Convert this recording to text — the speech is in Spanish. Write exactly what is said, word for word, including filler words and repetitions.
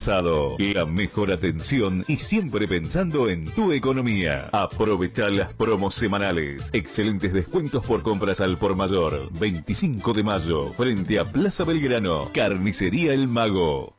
Asado. La mejor atención y siempre pensando en tu economía. Aprovecha las promos semanales. Excelentes descuentos por compras al por mayor. veinticinco de mayo, frente a Plaza Belgrano. Carnicería El Mago.